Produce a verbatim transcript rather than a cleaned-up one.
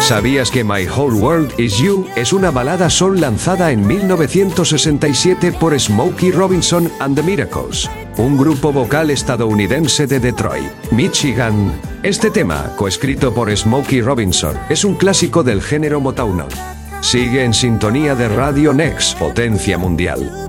¿Sabías que My Whole World Is You es una balada soul lanzada en mil novecientos sesenta y siete por Smokey Robinson and the Miracles, un grupo vocal estadounidense de Detroit, Michigan? Este tema, coescrito por Smokey Robinson, es un clásico del género Motown. Sigue en sintonía de Radio Next, potencia mundial.